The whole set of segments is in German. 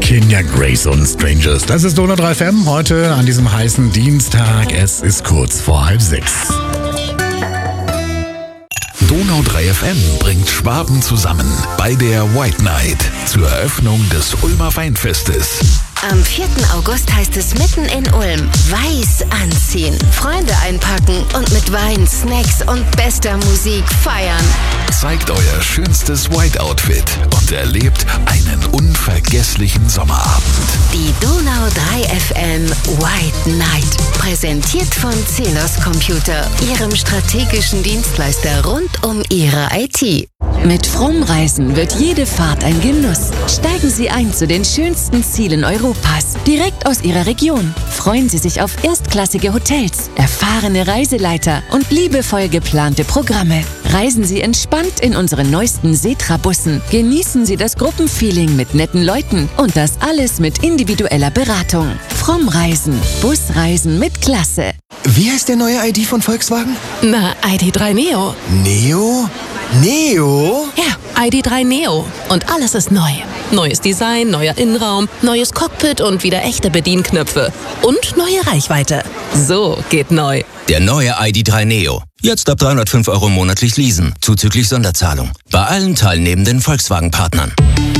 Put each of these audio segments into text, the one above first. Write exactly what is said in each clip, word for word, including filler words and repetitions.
Kenya Grace und Strangers. Das ist Donau drei F M heute an diesem heißen Dienstag. Es ist kurz vor halb sechs. Donau drei F M bringt Schwaben zusammen bei der White Night zur Eröffnung des Ulmer Weinfestes. Am vierten August heißt es mitten in Ulm weiß anziehen, Freunde einpacken und mit Wein, Snacks und bester Musik feiern. Zeigt euer schönstes White-Outfit und erlebt einen unvergesslichen Sommerabend. Die Donau drei F M White Night, präsentiert von Celos Computer, ihrem strategischen Dienstleister rund um ihre I T. Mit Fromm Reisen wird jede Fahrt ein Genuss. Steigen Sie ein zu den schönsten Zielen Europas, direkt aus Ihrer Region. Freuen Sie sich auf erstklassige Hotels, erfahrene Reiseleiter und liebevoll geplante Programme. Reisen Sie entspannt in unseren neuesten Setra-Bussen. Genießen Sie das Gruppenfeeling mit netten Leuten und das alles mit individueller Beratung. Fromm Reisen, Busreisen mit Klasse. Wie heißt der neue I D von Volkswagen? Na, I D drei Neo. Neo? Neo? Ja, I D drei Neo. Und alles ist neu. Neues Design, neuer Innenraum, neues Cockpit und wieder echte Bedienknöpfe. Und neue Reichweite. So geht neu. Der neue I D drei Neo. Jetzt ab dreihundertfünf Euro monatlich leasen, zuzüglich Sonderzahlung. Bei allen teilnehmenden Volkswagen-Partnern.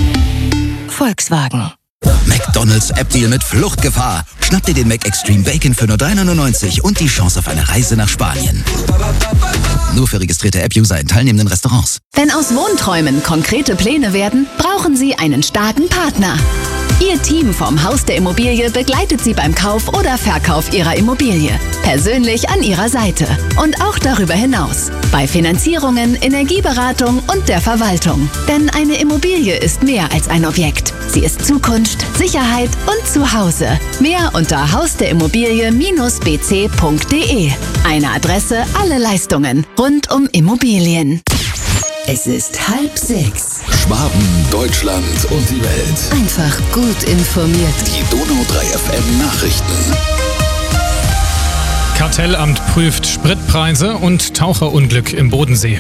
Volkswagen. McDonald's App-Deal mit Fluchtgefahr. Schnapp dir den Mac Extreme Bacon für nur drei neunundneunzig und die Chance auf eine Reise nach Spanien. Nur für registrierte App-User in teilnehmenden Restaurants. Wenn aus Wohnträumen konkrete Pläne werden, brauchen Sie einen starken Partner. Ihr Team vom Haus der Immobilie begleitet Sie beim Kauf oder Verkauf Ihrer Immobilie. Persönlich an Ihrer Seite. Und auch darüber hinaus. Bei Finanzierungen, Energieberatung und der Verwaltung. Denn eine Immobilie ist mehr als ein Objekt. Sie ist Zukunft, Sicherheit und Zuhause. Mehr unter hausderimmobilie b c punkt d e. Eine Adresse, alle Leistungen rund um Immobilien. Es ist halb sechs. Schwaben, Deutschland und die Welt. Einfach gut informiert. Die Donau drei F M Nachrichten. Kartellamt prüft Spritpreise und Taucherunglück im Bodensee.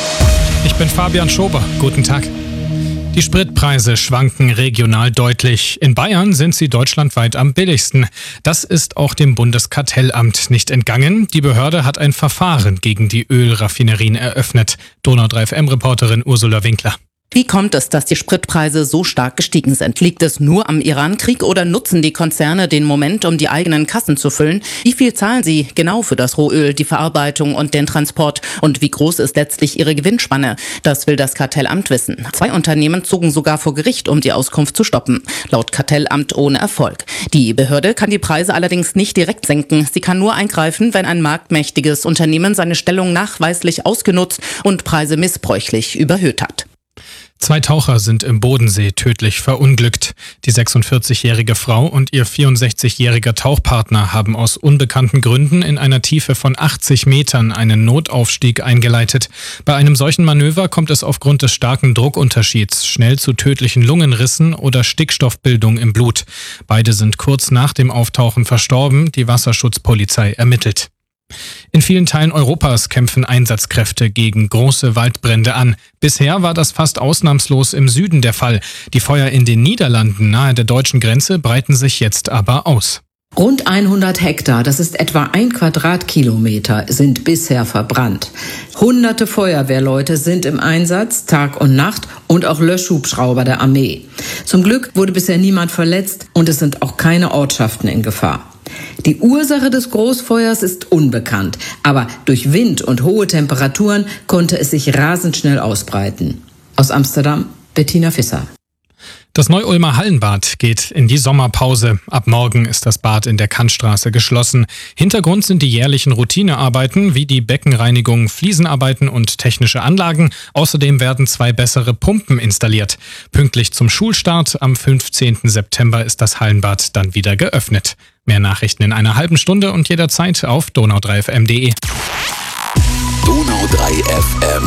Ich bin Fabian Schober. Guten Tag. Die Spritpreise schwanken regional deutlich. In Bayern sind sie deutschlandweit am billigsten. Das ist auch dem Bundeskartellamt nicht entgangen. Die Behörde hat ein Verfahren gegen die Ölraffinerien eröffnet. Donau drei F M-Reporterin Ursula Winkler. Wie kommt es, dass die Spritpreise so stark gestiegen sind? Liegt es nur am Irankrieg oder nutzen die Konzerne den Moment, um die eigenen Kassen zu füllen? Wie viel zahlen sie genau für das Rohöl, die Verarbeitung und den Transport? Und wie groß ist letztlich ihre Gewinnspanne? Das will das Kartellamt wissen. Zwei Unternehmen zogen sogar vor Gericht, um die Auskunft zu stoppen. Laut Kartellamt ohne Erfolg. Die Behörde kann die Preise allerdings nicht direkt senken. Sie kann nur eingreifen, wenn ein marktmächtiges Unternehmen seine Stellung nachweislich ausgenutzt und Preise missbräuchlich überhöht hat. Zwei Taucher sind im Bodensee tödlich verunglückt. Die sechsundvierzigjährige Frau und ihr vierundsechzigjähriger Tauchpartner haben aus unbekannten Gründen in einer Tiefe von achtzig Metern einen Notaufstieg eingeleitet. Bei einem solchen Manöver kommt es aufgrund des starken Druckunterschieds schnell zu tödlichen Lungenrissen oder Stickstoffbildung im Blut. Beide sind kurz nach dem Auftauchen verstorben. Die Wasserschutzpolizei ermittelt. In vielen Teilen Europas kämpfen Einsatzkräfte gegen große Waldbrände an. Bisher war das fast ausnahmslos im Süden der Fall. Die Feuer in den Niederlanden nahe der deutschen Grenze breiten sich jetzt aber aus. Rund hundert Hektar, das ist etwa ein Quadratkilometer, sind bisher verbrannt. Hunderte Feuerwehrleute sind im Einsatz, Tag und Nacht, und auch Löschhubschrauber der Armee. Zum Glück wurde bisher niemand verletzt und es sind auch keine Ortschaften in Gefahr. Die Ursache des Großfeuers ist unbekannt, aber durch Wind und hohe Temperaturen konnte es sich rasend schnell ausbreiten. Aus Amsterdam, Bettina Visser. Das Neu-Ulmer Hallenbad geht in die Sommerpause. Ab morgen ist das Bad in der Kantstraße geschlossen. Hintergrund sind die jährlichen Routinearbeiten wie die Beckenreinigung, Fliesenarbeiten und technische Anlagen. Außerdem werden zwei bessere Pumpen installiert. Pünktlich zum Schulstart am fünfzehnten September ist das Hallenbad dann wieder geöffnet. Mehr Nachrichten in einer halben Stunde und jederzeit auf donau drei f m punkt d e. Donau drei F M